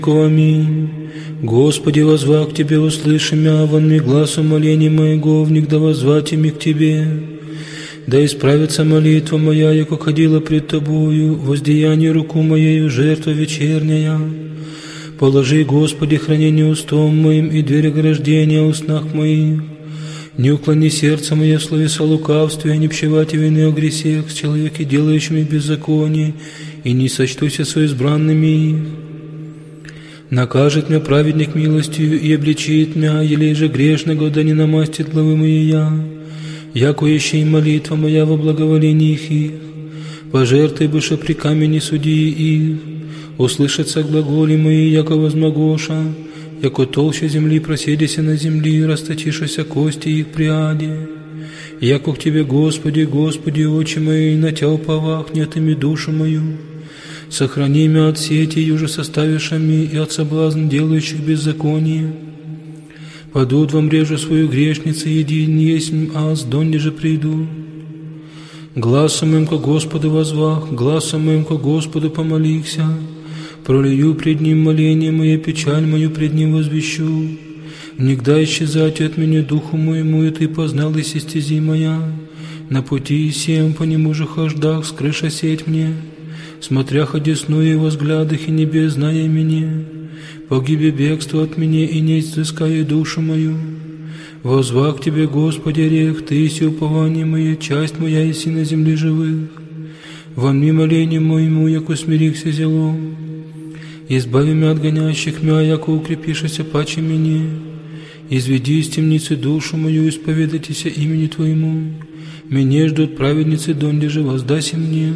Аминь. Господи, возвах к Тебе, услыши мя, вон ми гласу моления моего, внегда возвати ми к Тебе. Да исправится молитва моя, яко ходила пред Тобою, воздеяние руку моею, жертва вечерняя. Положи, Господи, хранение устом моим и дверь ограждения устнах моих. Не уклони сердце мое в словеса лукавстве, не пчевати вины о гресех с человеки, делающими беззаконие, и не сочтуся со избранными их. Накажет мя праведник милостью и обличит мя, елей же грешного, да не намастит главы моя. Яко еще и молитва моя во благоволении их. Пожертвуй быше при камени судьи их. Услышатся глаголи мои, яко возмогоша, яко толща земли проседися на земли, расточишися кости их приаде. Яко к Тебе, Господи, Господи, очи мои, на Тя уповах, не отыми душу мою. Сохрани мя от сети, юже составившими, и от соблазн делающих беззаконие. Падут вам режу свою грешницу, един есть аз, донде же приду. Гласом моим ко Господу возвах, гласом моим ко Господу помолихся. Пролью пред Ним моление мое, печаль мою пред Ним возвещу. Нигда исчезать от меня духу моему, и Ты познал и стези моя. На пути сем по нему же хождах, скрыша сеть мне. Смотря одесную Его взглядах и небес, зная меня. Погибе бегство от меня, и не изыская душу мою. Возвах к Тебе, Господи, рех, Ты си упование мое, часть моя, и си на земле живых. Во мне моление моему, яко смирихся зелом. Избави мя от гонящих мя, яко укрепишься паче мне. Изведи из темницы душу мою, исповедайтеся имени Твоему. Меня ждут праведницы, донде же воздаси мне.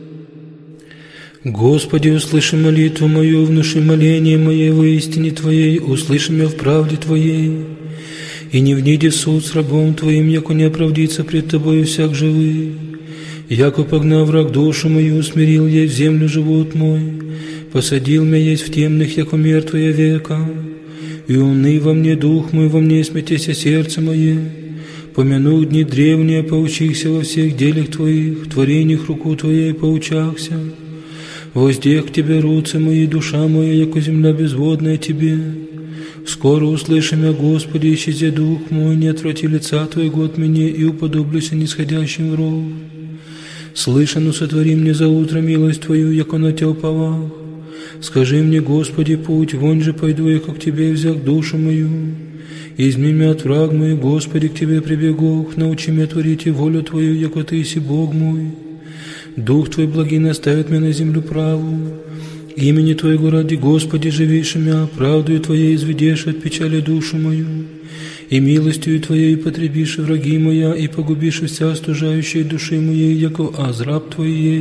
Господи, услыши молитву мою, внуши моление мое во истине Твоей, услыши меня в правде Твоей. И не вниди в суд с рабом Твоим, яко не оправдится пред Тобою всяк живый. Яко погнав враг душу мою, усмирил ей в землю живот мой. Посадил меня есть в темных, яко мертвая века. И уны во мне дух мой, во мне смятеся сердце мое. Помяну дни древние, поучихся во всех делях Твоих, в творениях руку Твоей поучахся. Воздех к Тебе руцы мои, душа моя, яко земля безводная Тебе. Скоро услыши мя, Господи, исчезе дух мой, не отврати лица Твоего от меня, и уподоблюся нисходящим в ров. Слышану сотвори мне за утро милость Твою, яко на Тя уповах. Скажи мне, Господи, путь, вон же пойду я, как к Тебе взял душу мою. Изми мя от враг мой, Господи, к Тебе прибегох, научи меня творить и волю Твою, яко Ты си Бог мой. Дух Твой благий наставит меня на землю праву. Имени Твоего ради, Господи, живейши мя, правдою Твоей изведешь от печали душу мою. И милостью Твоей потребишь враги моя, и погубишь вся остужающая души моей, яко аз раб Твой есть.